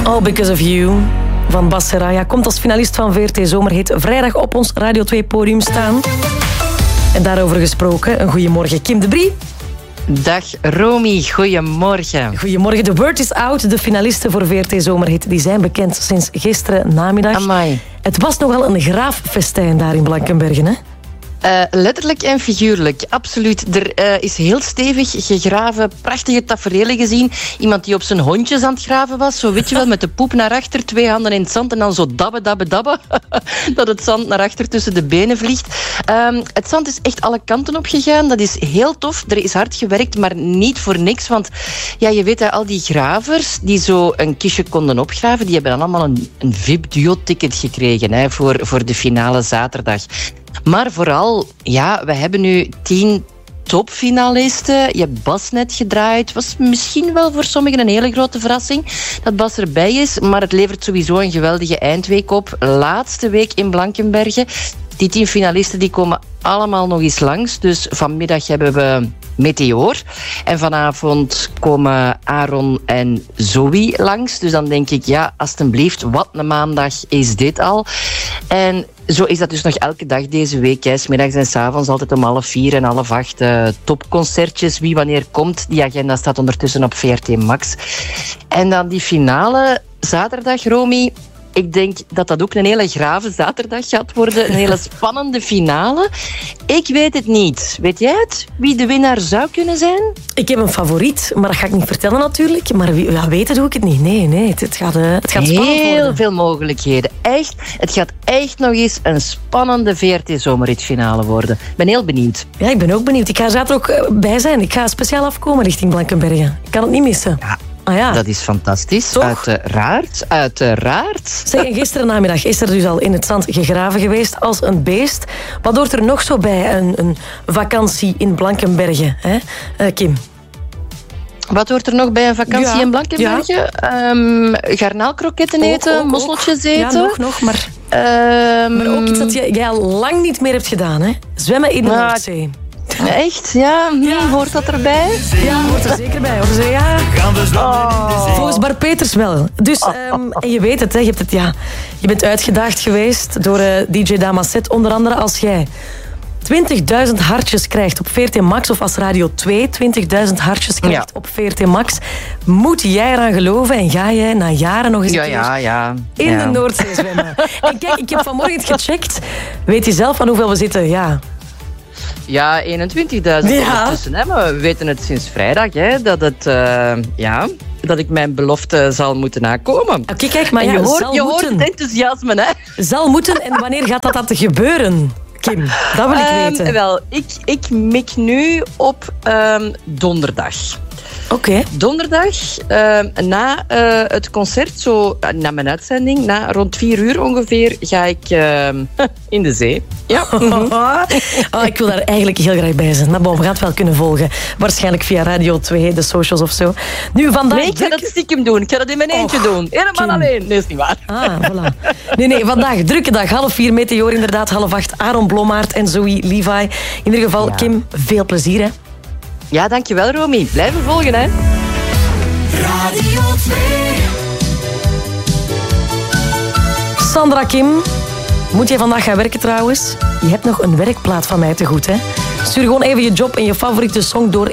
All Because of You van Bas Seraya komt als finalist van VRT Zomerhit vrijdag op ons Radio 2 podium staan. En daarover gesproken, een goeiemorgen Kim de Brie. Dag Romy, goeiemorgen. Goeiemorgen, the word is out. De finalisten voor VRT Zomerhit die zijn bekend sinds gisteren namiddag. Amai. Het was nogal een graaffestijn daar in Blankenbergen, hè? Letterlijk en figuurlijk, absoluut. Er is heel stevig gegraven, prachtige taferelen gezien. Iemand die op zijn hondjes aan het graven was, zo weet je wel, met de poep naar achter, 2 handen in het zand en dan zo dabben, dabben, dabben. Dat het zand naar achter tussen de benen vliegt. Het zand is echt alle kanten opgegaan. Dat is heel tof. Er is hard gewerkt, maar niet voor niks. Want ja, je weet, al die gravers die zo een kistje konden opgraven, die hebben dan allemaal een VIP-duo-ticket gekregen, hè, voor de finale zaterdag. Maar vooral, ja, we hebben nu 10 topfinalisten. Je hebt Bas net gedraaid. Was misschien wel voor sommigen een hele grote verrassing dat Bas erbij is. Maar het levert sowieso een geweldige eindweek op. Laatste week in Blankenbergen. Die 10 finalisten die komen allemaal nog eens langs. Dus vanmiddag hebben we Meteor. En vanavond komen Aaron en Zoe langs. Dus dan denk ik, ja, alstublieft, wat een maandag is dit al. En zo is dat dus nog elke dag deze week. Hè. 's Middags en 's avonds altijd om 7:30 en 7:30 topconcertjes. Wie wanneer komt. Die agenda staat ondertussen op VRT Max. En dan die finale zaterdag, Romy. Ik denk dat dat ook een hele grave zaterdag gaat worden. Een hele spannende finale. Ik weet het niet. Weet jij het? Wie de winnaar zou kunnen zijn? Ik heb een favoriet, maar dat ga ik niet vertellen natuurlijk. Maar weten doe ik het niet. Nee. Het gaat spannend worden. Heel veel mogelijkheden. Echt. Het gaat echt nog eens een spannende VRT Zomerhit-finale worden. Ik ben heel benieuwd. Ja, ik ben ook benieuwd. Ik ga er zaterdag ook bij zijn. Ik ga speciaal afkomen richting Blankenbergen. Ik kan het niet missen. Ja. Ah, ja. Dat is fantastisch. Toch? Uiteraard. Zeg, en gisteren namiddag is er dus al in het zand gegraven geweest als een beest. Wat hoort er nog zo bij een vakantie in Blankenbergen, hè? Kim? Wat hoort er nog bij een vakantie in Blankenbergen? Ja. Garnaalkroketten eten, mosseltjes eten. Ja, nog, maar ook iets dat jij al lang niet meer hebt gedaan, hè? Zwemmen in de Noordzee. Echt? Ja? Hoort dat erbij? Ja, hoort er zeker bij. Hoor. Ja. Volgens Bart Peters wel. Dus, en je weet het, hè, je bent uitgedaagd geweest door DJ Damaset. Onder andere als jij 20.000 hartjes krijgt op VRT Max of als Radio 2 20.000 hartjes krijgt op VRT Max, moet jij eraan geloven en ga jij na jaren nog eens in de Noordzee zwemmen. En kijk, ik heb vanmorgen gecheckt. Weet je zelf aan hoeveel we zitten? Ja, 21.000 ondertussen. Hè? Maar we weten het sinds vrijdag, hè, dat ik mijn belofte zal moeten nakomen. Oké, kijk, maar je hoort het enthousiasme, hè? Zal moeten. En wanneer gaat dat gebeuren, Kim? Dat wil ik weten. Wel, ik mik nu op donderdag. Oké. Donderdag, na het concert, zo na mijn uitzending, rond 4:00 ongeveer, ga ik in de zee. Ja. Ik wil daar eigenlijk heel graag bij zijn. Maar we gaan het wel kunnen volgen. Waarschijnlijk via Radio 2, de socials of zo. Nu, vandaag... Nee, ik ga dat stiekem doen. Ik ga dat in mijn eentje doen. Helemaal alleen. Nee, is niet waar. Voilà. Nee, vandaag drukke dag. 7:30 Meteor inderdaad. 7:30 Aaron Blommaert en Zoe Levi. In ieder geval, Kim, veel plezier, hè. Ja, dankjewel, Romy. Blijven volgen, hè. Radio 2. Sandra, Kim, moet jij vandaag gaan werken trouwens? Je hebt nog een werkplaat van mij te goed, hè? Stuur gewoon even je job en je favoriete song door